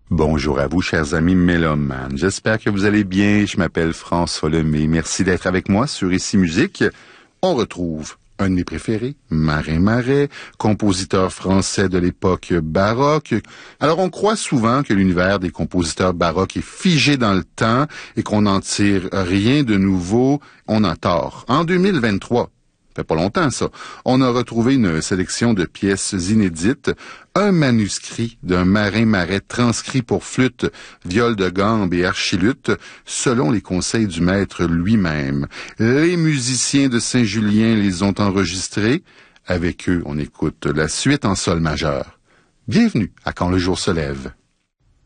Bonjour à vous, chers amis mélomanes. J'espère que vous allez bien. Je m'appelle François Lemay. Merci d'être avec moi sur Ici Musique. On retrouve un de mes préférés, Marin Marais, compositeur français de l'époque baroque. Alors, on croit souvent que l'univers des compositeurs baroques est figé dans le temps et qu'on n'en tire rien de nouveau. On a tort. En 2023, ça fait pas longtemps ça, on a retrouvé une sélection de pièces inédites, un manuscrit d'un Marin Marais transcrit pour flûte, viol de gambe et archiluth, selon les conseils du maître lui-même. Les musiciens de Saint-Julien les ont enregistrés. Avec eux, on écoute la suite en sol majeur. Bienvenue à Quand le jour se lève.